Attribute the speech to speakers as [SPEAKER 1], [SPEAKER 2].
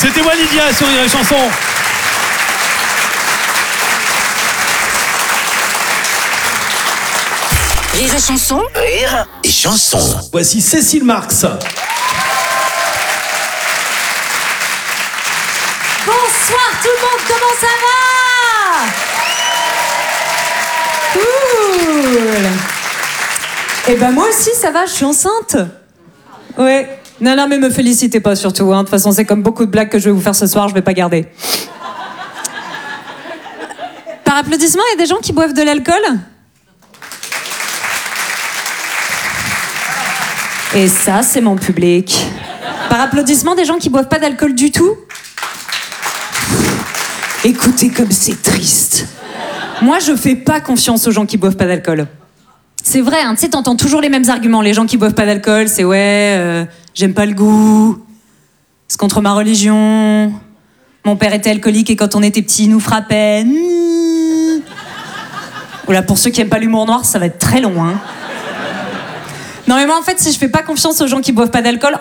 [SPEAKER 1] C'était Walidia sur Rire et Chanson.
[SPEAKER 2] Rire et Chanson.
[SPEAKER 3] Rire et Chanson.
[SPEAKER 1] Voici Cécile Marx.
[SPEAKER 4] Bonsoir tout le monde, comment ça va? Cool. Eh ben moi aussi ça va, je suis enceinte. Ouais. Non mais me félicitez pas surtout, hein. De toute façon c'est comme beaucoup de blagues que je vais vous faire ce soir, je vais pas garder. Par applaudissement, il y a des gens qui boivent de l'alcool? Et ça c'est mon public. Par applaudissement, des gens qui boivent pas d'alcool du tout? Écoutez comme c'est triste. Moi, je fais pas confiance aux gens qui boivent pas d'alcool. C'est vrai, hein, tu sais, t'entends toujours les mêmes arguments. Les gens qui boivent pas d'alcool, c'est j'aime pas le goût, c'est contre ma religion, mon père était alcoolique et quand on était petit, il nous frappait. Voilà, pour ceux qui aiment pas l'humour noir, ça va être très long, hein. Non mais moi, en fait, si je fais pas confiance aux gens qui boivent pas d'alcool,